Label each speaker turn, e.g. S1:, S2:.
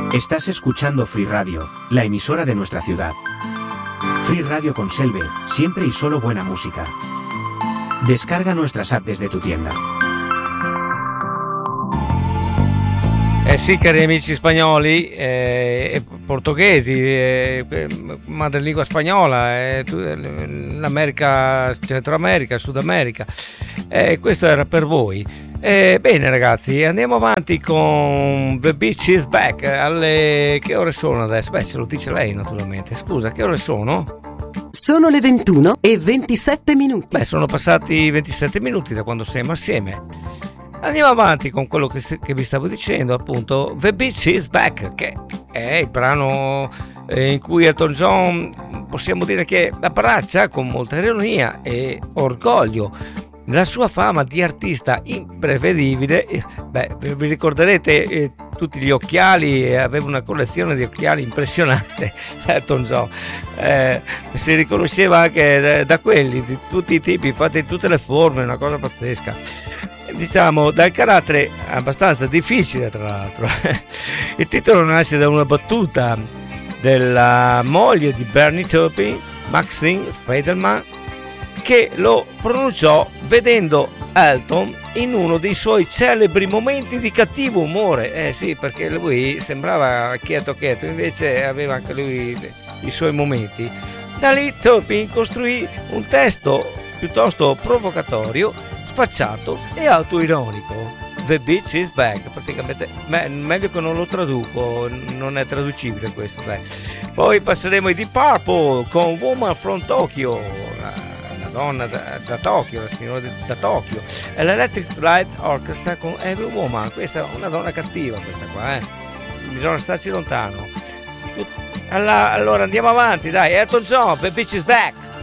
S1: Estás escuchando Free Radio, la emisora de nuestra ciudad. Free Radio con Selve, siempre y solo buena música. Descarga nuestras apps desde tu tienda.
S2: Sì, cari amici spagnoli e portoghesi, madrelingua spagnola, l'America, Centro America, Sud America, questo era per voi. Bene ragazzi, andiamo avanti con The Beach is Back. Che ore sono adesso? Beh, se lo dice lei naturalmente. Scusa, che ore sono?
S3: Sono le 21:27.
S2: Beh, sono passati 27 minuti da quando siamo assieme. Andiamo avanti con quello che vi stavo dicendo, appunto, The Beach is Back, che è il brano in cui Elton John possiamo dire che abbraccia con molta ironia e orgoglio la sua fama di artista imprevedibile. Beh, vi ricorderete tutti gli occhiali, aveva una collezione di occhiali impressionante Elton John, si riconosceva anche da quelli di tutti i tipi, fatti in tutte le forme, una cosa pazzesca. Diciamo dal carattere abbastanza difficile, tra l'altro. Il titolo nasce da una battuta della moglie di Bernie Taupin, Maxine Friedman, che lo pronunciò vedendo Elton in uno dei suoi celebri momenti di cattivo umore. Sì, perché lui sembrava quieto, invece aveva anche lui i suoi momenti. Da lì Taupin costruì un testo piuttosto provocatorio, sfacciato e autoironico. The Beach is Back, praticamente meglio che non lo traduco, non è traducibile questo, dai. Poi passeremo ai Deep Purple con Woman from Tokyo, la donna da Tokyo, la signora da Tokyo, e l'Electric Light Orchestra con Every Woman. Questa è una donna cattiva, questa qua, bisogna starci lontano. Allora andiamo avanti, dai. Elton John, The Beach is Back.